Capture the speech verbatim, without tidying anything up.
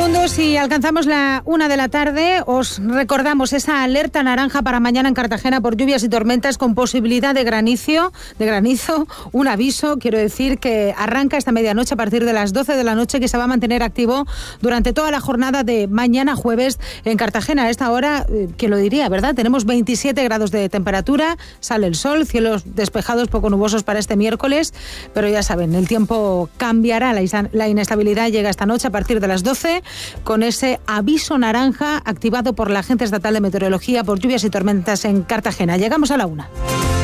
segundos y alcanzamos la una de la tarde. Os recordamos esa alerta naranja para mañana en Cartagena por lluvias y tormentas con posibilidad de granizo, de granizo. Un aviso, quiero decir, que arranca esta medianoche a partir de las doce de la noche, que se va a mantener activo durante toda la jornada de mañana jueves en Cartagena. A esta hora, eh, ¿quién lo diría, verdad? Tenemos veintisiete grados de temperatura, sale el sol, cielos despejados, poco nubosos para este miércoles, pero ya saben, el tiempo cambiará, la, la inestabilidad llega esta noche a partir de las doce, con ese aviso naranja activado por la Agencia Estatal de Meteorología por lluvias y tormentas en Cartagena. Llegamos a la una.